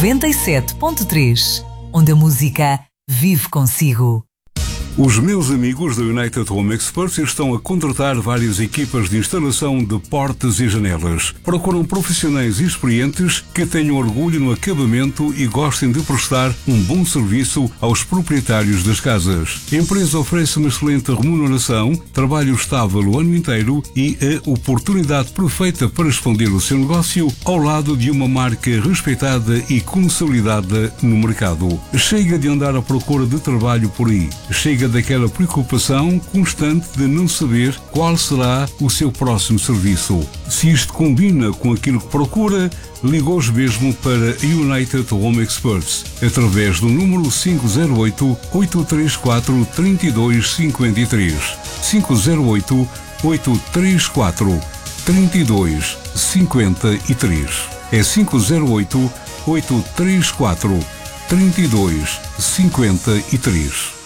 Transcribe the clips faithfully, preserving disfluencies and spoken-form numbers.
noventa e sete ponto três, onde a música vive consigo. Os meus amigos da United Home Experts estão a contratar várias equipas de instalação de portas e janelas. Procuram profissionais experientes que tenham orgulho no acabamento e gostem de prestar um bom serviço aos proprietários das casas. A empresa oferece uma excelente remuneração, trabalho estável o ano inteiro e a oportunidade perfeita para expandir o seu negócio ao lado de uma marca respeitada e consolidada no mercado. Chega de andar à procura de trabalho por aí. Chega daquela preocupação constante de não saber qual será o seu próximo serviço. Se isto combina com aquilo que procura, ligue hoje mesmo para United Home Experts através do número cinco zero oito, oito três quatro, três dois cinco três. cinco zero oito, oito três quatro, três dois cinco três. É cinco zero oito, oito três quatro, três dois cinco três.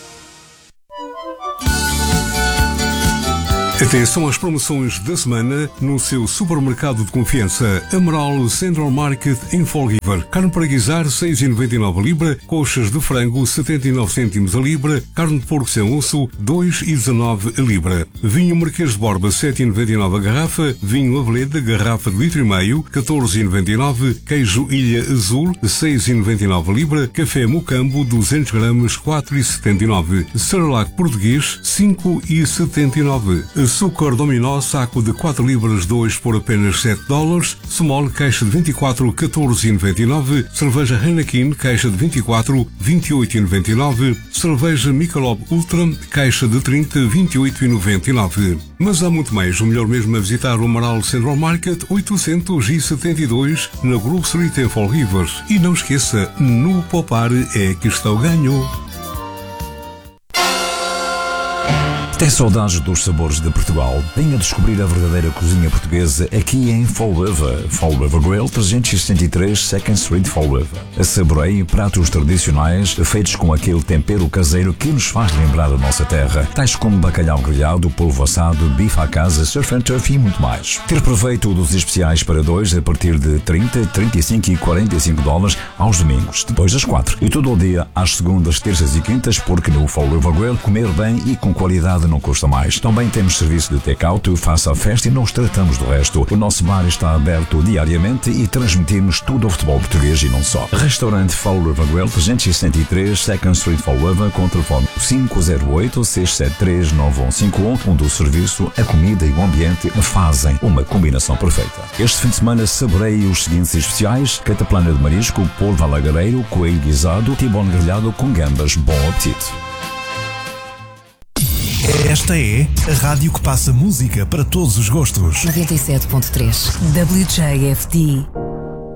Atenção às promoções da semana no seu supermercado de confiança. Amaral Central Market em Fall River. Carne para guisar seis vírgula noventa e nove a libra. Coxas de frango setenta e nove cêntimos a libra. Carne de porco sem osso dois vírgula dezanove a libra. Vinho Marquês de Borba sete vírgula noventa e nove a garrafa. Vinho Aveleda garrafa de litro e meio catorze vírgula noventa e nove. Queijo Ilha Azul seis vírgula noventa e nove a libra. Café Mocambo duzentos gramas quatro vírgula setenta e nove. Cerelac português cinco vírgula setenta e nove. Açúcar Dominó, saco de quatro libras dois por apenas sete dólares. Small, caixa de vinte e quatro, catorze vírgula noventa e nove. Cerveja Heineken, caixa de vinte e quatro, vinte e oito vírgula noventa e nove. Cerveja Michelob Ultra, caixa de trinta, vinte e oito vírgula noventa e nove. Mas há muito mais. O melhor mesmo é visitar o Amaral Central Market oitocentos e setenta e dois na Grove Street em Fall River. E não esqueça, no poupar é que está o ganho. Tem saudades dos sabores de Portugal? Venha descobrir a verdadeira cozinha portuguesa aqui em Fall River. Fall River Grill trezentos e sessenta e três second Street, Fall River. Saboreie pratos tradicionais feitos com aquele tempero caseiro que nos faz lembrar a nossa terra, tais como bacalhau grelhado, polvo assado, bife à casa, surf and turf e muito mais. Ter proveito dos especiais para dois a partir de trinta, trinta e cinco e quarenta e cinco dólares aos domingos, depois das quatro. E todo o dia às segundas, terças e quintas, porque no Fall River Grill comer bem e com qualidade não custa mais. Também temos serviço de take-out, faça a festa e nós tratamos do resto. O nosso bar está aberto diariamente e transmitimos tudo ao futebol português e não só. Restaurante Fall River Grill trezentos e sessenta e três second Street, Fall River, com telefone cinco zero oito, seis sete três, nove um cinco um, onde o serviço, a comida e o ambiente fazem uma combinação perfeita. Este fim de semana saboreie os seguintes especiais: cataplana de marisco, polvo alagareiro, coelho guisado, tibone grelhado com gambas. Bom apetite! Esta é a rádio que passa música para todos os gostos. noventa e sete ponto três W J F D.